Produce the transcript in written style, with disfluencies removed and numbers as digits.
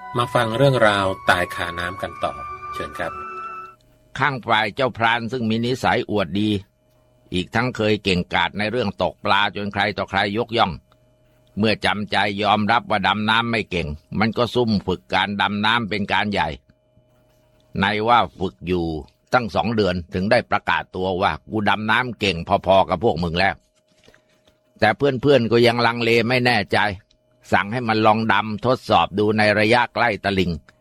มาฟังเรื่องราวตายคาน้ำกันต่อเชิญครับข้างฝ่ายเจ้าพรานซึ่งมีนิสัยอวดดีอีกทั้งเคยเก่งกาจในเรื่องตกปลาจนใครต่อใครยกย่องเมื่อจำใจยอมรับว่าดำน้ำไม่เก่งมันก็ซุ่มฝึกการดำน้ำเป็นการใหญ่ในว่าฝึกอยู่ตั้ง2 เดือนถึงได้ประกาศตัวว่ากูดำน้ำเก่งพอๆกับพวกมึงแล้วแต่เพื่อนๆก็ยังลังเลไม่แน่ใจสั่งให้มันลองดำทดสอบดูในระยะใกล้ตลิ่ง